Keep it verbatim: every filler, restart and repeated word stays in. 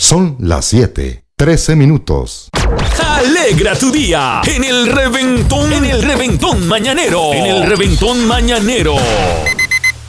Son las siete, trece minutos. Alegra tu día en el reventón, en el reventón mañanero, en el reventón mañanero.